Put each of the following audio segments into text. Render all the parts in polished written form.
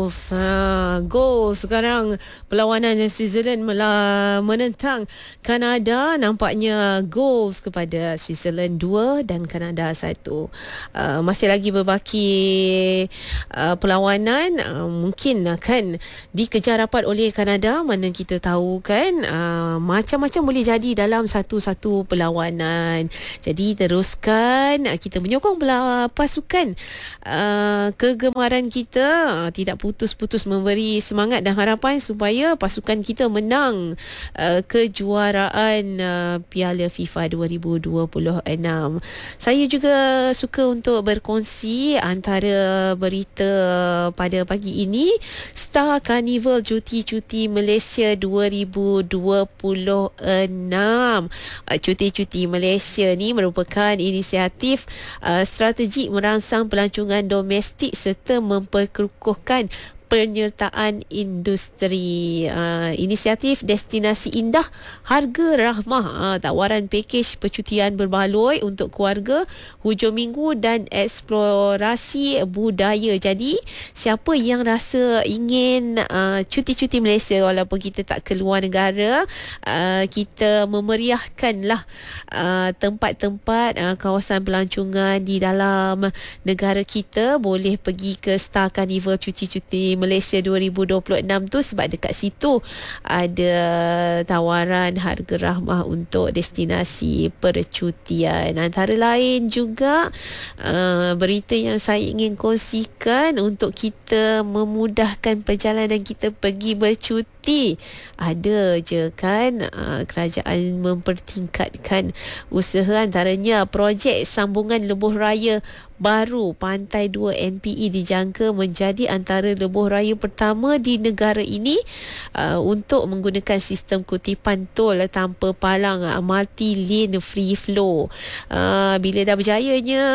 Goals sekarang perlawanan Switzerland menentang Kanada. Nampaknya goals kepada Switzerland 2 dan Kanada 1. Masih lagi berbaki perlawanan. Mungkin akan dikejar rapat oleh Kanada. Mana kita tahu kan macam-macam boleh jadi dalam satu-satu perlawanan. Jadi teruskan kita menyokong pasukan kegemaran kita, tidak putus-putus memberi semangat dan harapan supaya pasukan kita menang kejuaraan Piala FIFA 2026. Saya juga suka untuk berkongsi antara berita pada pagi ini. Star Carnival Cuti-Cuti Malaysia 2026. Cuti-Cuti Malaysia ni merupakan inisiatif strategik merangsang pelancongan domestik serta memperkukuhkan penyertaan industri. Inisiatif Destinasi Indah Harga Rahmah, tawaran pakej percutian berbaloi untuk keluarga, hujung minggu dan eksplorasi budaya. Jadi siapa yang rasa ingin cuti-cuti Malaysia walaupun kita tak keluar negara, kita memeriahkanlah tempat-tempat kawasan pelancongan di dalam negara kita. Boleh pergi ke Star Carnival Cuti-Cuti Malaysia 2026 tu sebab dekat situ ada tawaran harga rahmah untuk destinasi percutian. Antara lain juga berita yang saya ingin kongsikan untuk kita memudahkan perjalanan kita pergi bercuti. Ada je kan kerajaan mempertingkatkan usaha, antaranya projek sambungan lebuh raya baru Pantai 2 NPE dijangka menjadi antara lebuh raya pertama di negara ini untuk menggunakan sistem kutipan tol tanpa palang, multi lane free flow. Bila dah berjayanya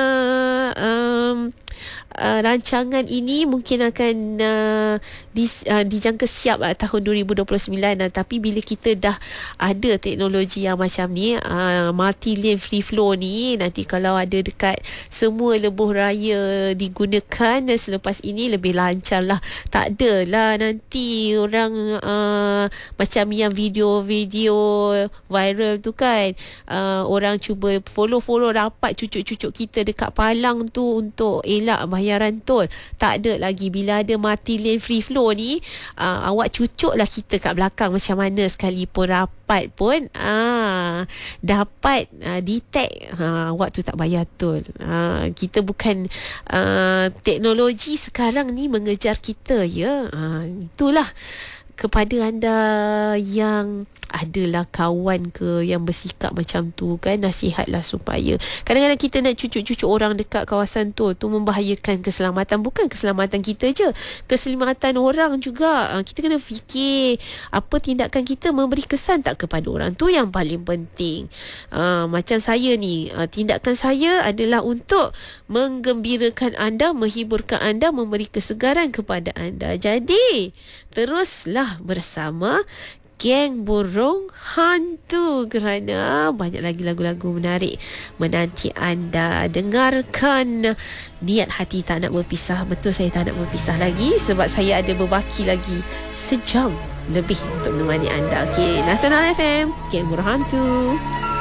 rancangan ini mungkin akan dijangka siap tahun 2029. Tapi bila kita dah ada teknologi yang macam ni, multi lane free flow ni, nanti kalau ada dekat semua lebuh raya digunakan selepas ini, lebih lancar lah. Tak adalah nanti orang macam yang video-video viral tu kan, orang cuba follow rapat cucuk-cucuk kita dekat palang tu untuk elak bayaran tol. Tak ada lagi. Bila ada multi lane free flow ni, awak cucuklah kita kat belakang macam mana sekalipun rapat pun dapat detect awak tu tak bayar tol. Kita bukan teknologi sekarang ni mengejar kita ya. Itulah kepada anda yang adalah kawan ke yang bersikap macam tu kan, nasihatlah supaya kadang-kadang kita nak cucuk-cucuk orang dekat kawasan tu membahayakan keselamatan. Bukan keselamatan kita je, keselamatan orang juga. Kita kena fikir apa tindakan kita memberi kesan tak kepada orang, tu yang paling penting. Macam saya ni, tindakan saya adalah untuk menggembirakan anda, menghiburkan anda, memberi kesegaran kepada anda. Jadi teruslah bersama Geng Burung Hantu kerana banyak lagi lagu-lagu menarik menanti anda. Dengarkan Niat Hati Tak Nak Berpisah. Betul, saya tak nak berpisah lagi sebab saya ada berbaki lagi sejam lebih untuk menemani anda. Nasional FM, Geng Burung Hantu.